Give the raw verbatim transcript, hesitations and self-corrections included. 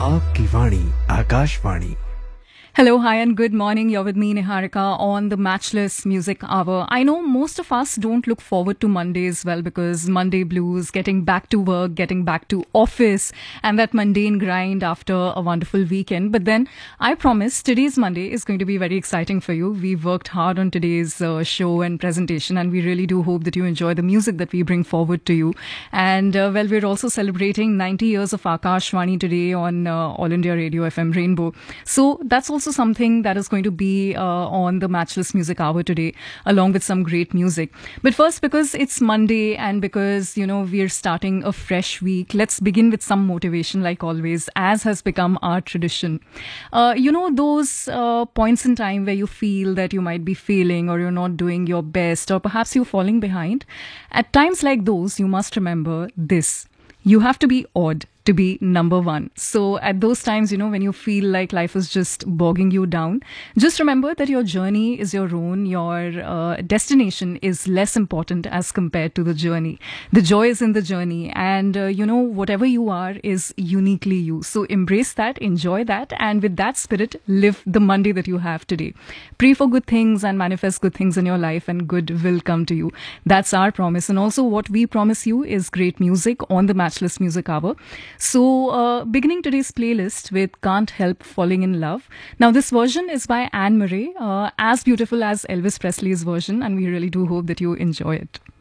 आपकी वाणी Akashvani. Hello, hi, and good morning. You're with me, Niharika, on the Matchless Music Hour. I know most of us don't look forward to Mondays, well, because Monday blues, getting back to work, getting back to office, and that mundane grind after a wonderful weekend. But then I promise today's Monday is going to be very exciting for you. We've worked hard on today's uh, show and presentation, and we really do hope that you enjoy the music that we bring forward to you. And, uh, well, we're also celebrating ninety years of Akashvani today on uh, All India Radio F M Rainbow. So that's also Also something that is going to be uh, on the Matchless Music Hour today, along with some great music. But first, because it's Monday and because, you know, we're starting a fresh week, let's begin with some motivation, like always, as has become our tradition. Uh, you know, those uh, points in time where you feel that you might be failing or you're not doing your best, or perhaps you're falling behind. At times like those, you must remember this. You have to be odd to be number one. So at those times, you know, when you feel like life is just bogging you down, just remember that your journey is your own. Your uh, destination is less important as compared to the journey. The joy is in the journey. And, uh, you know, whatever you are is uniquely you. So embrace that, enjoy that. And with that spirit, live the Monday that you have today. Pray for good things and manifest good things in your life, and good will come to you. That's our promise. And also what we promise you is great music on the Matchless Music Hour. So, uh, beginning today's playlist with Can't Help Falling in Love. Now, this version is by Anne Murray, uh, as beautiful as Elvis Presley's version, and we really do hope that you enjoy it.